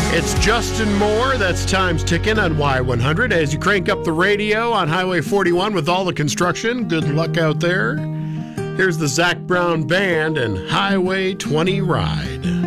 It's Justin Moore. That's Time's Ticking on Y100 as you crank up the radio on Highway 41 with all the construction. Good luck out there. Here's the Zac Brown Band and Highway 20 Ride.